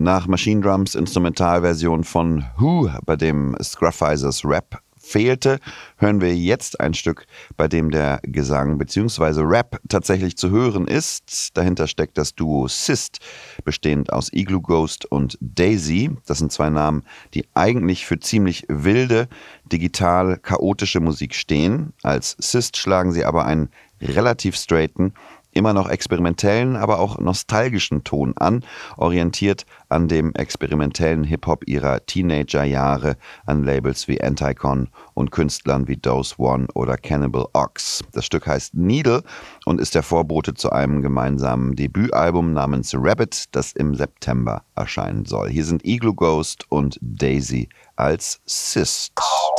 Nach Machine Drums Instrumentalversion von Who, bei dem Scruffizers Rap fehlte, hören wir jetzt ein Stück, bei dem der Gesang bzw. Rap tatsächlich zu hören ist. Dahinter steckt das Duo Syst, bestehend aus Igloo Ghost und Daisy. Das sind zwei Namen, die eigentlich für ziemlich wilde, digital chaotische Musik stehen. Als Syst schlagen sie aber einen relativ straighten, immer noch experimentellen, aber auch nostalgischen Ton an, orientiert an dem experimentellen Hip-Hop ihrer Teenagerjahre, an Labels wie Anticon und Künstlern wie Dose One oder Cannibal Ox. Das Stück heißt Needle und ist der Vorbote zu einem gemeinsamen Debütalbum namens Rabbit, das im September erscheinen soll. Hier sind Igloo Ghost und Daisy als Syst.